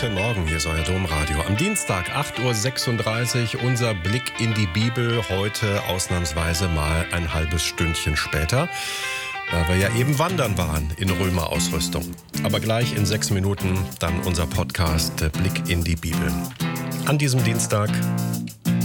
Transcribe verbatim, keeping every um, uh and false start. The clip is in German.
Guten Morgen, hier ist euer Domradio. Am Dienstag, acht Uhr sechsunddreißig, unser Blick in die Bibel. Heute ausnahmsweise mal ein halbes Stündchen später, weil wir ja eben wandern waren in Römerausrüstung. Aber gleich in sechs Minuten dann unser Podcast Blick in die Bibel. An diesem Dienstag